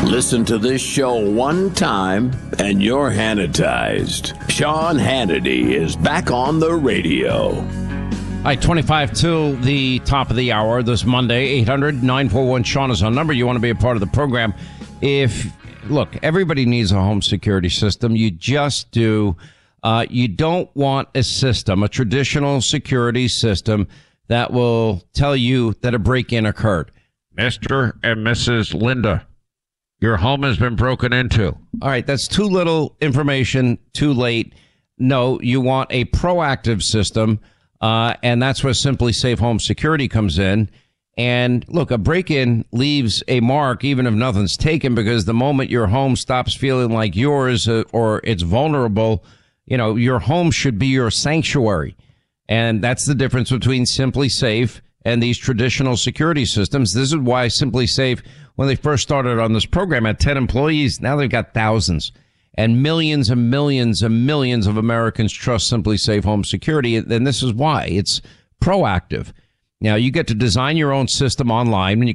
Listen to this show one time and you're Hannitized. Sean Hannity is back on the radio. All right, 25 to the top of the hour this Monday. 800-941-SEAN is our number. You want to be a part of the program. Look, everybody needs a home security system. You just do. You don't want a system, a traditional security system that will tell you that a break-in occurred. Mr. and Mrs. Linda, your home has been broken into. All right, that's too little information, too late. No, you want a proactive system, and that's where Simply Safe Home Security comes in. And look, a break-in leaves a mark even if nothing's taken, because the moment your home stops feeling like yours or it's vulnerable, you know, your home should be your sanctuary. And that's the difference between Simply Safe and these traditional security systems. This is why Simply Safe, when they first started on this program, had 10 employees. Now they've got thousands. And millions and millions and millions of Americans trust Simply Safe Home Security. And this is why. It's proactive. Now, you get to design your own system online. When you